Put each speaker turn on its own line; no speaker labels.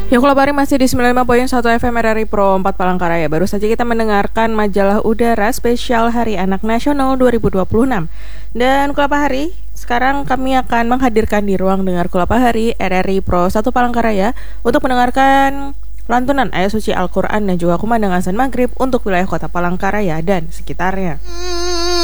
Ya, kalau hari masih di 95.1 FM RRI Pro 4 Palangkaraya. Baru saja kita mendengarkan majalah udara spesial Hari Anak Nasional 2026. Dan Kulapa Hari, sekarang kami akan menghadirkan di ruang dengar Kulapa Hari RRI Pro 1 Palangkaraya untuk mendengarkan lantunan ayat suci Al-Quran dan juga kumandang azan maghrib untuk wilayah kota Palangkaraya dan sekitarnya.